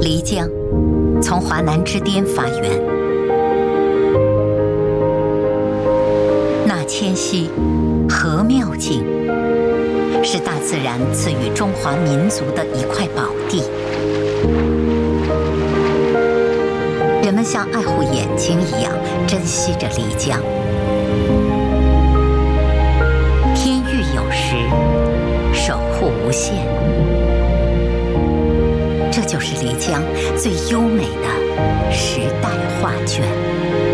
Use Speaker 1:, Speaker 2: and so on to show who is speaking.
Speaker 1: 漓江从华南之巅发源，那迁徙和妙境，是大自然赐予中华民族的一块宝地。人们像爱护眼睛一样珍惜着漓江。天育有时，守护无限。这就是漓江最优美的时代画卷。